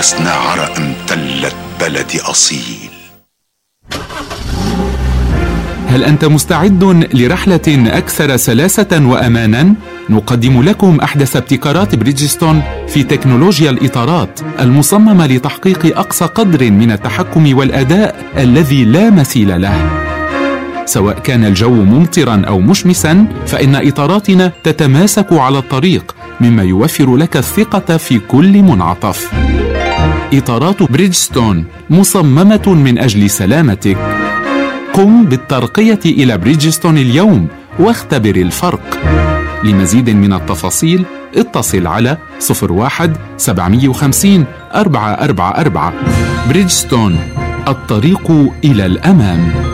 لسنا عرق امتلت بلد أصيل. هل أنت مستعد لرحلة أكثر سلاسة وأمانا؟ نقدم لكم أحدث ابتكارات بريدجستون في تكنولوجيا الإطارات المصممة لتحقيق أقصى قدر من التحكم والأداء الذي لا مثيل له. سواء كان الجو ممطرا أو مشمسا، فإن إطاراتنا تتماسك على الطريق، مما يوفر لك الثقة في كل منعطف. إطارات بريدجستون مصممة من أجل سلامتك. قم بالترقية إلى بريدجستون اليوم واختبر الفرق. لمزيد من التفاصيل اتصل على 01-750-444. بريدجستون، الطريق إلى الأمام.